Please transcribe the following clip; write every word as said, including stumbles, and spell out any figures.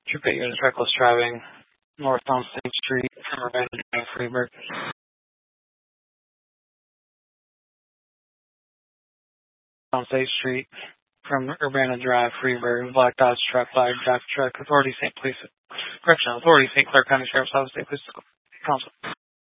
Troop eight units reckless driving north on State Street from Urbana Drive, Freeburg. On State Street from Urbana Drive, Freeburg. Black Dodge truck, black Dodge truck. Authority Saint Police. Correctional Authority Saint Clair County Sheriff's Office, Saint Police Council.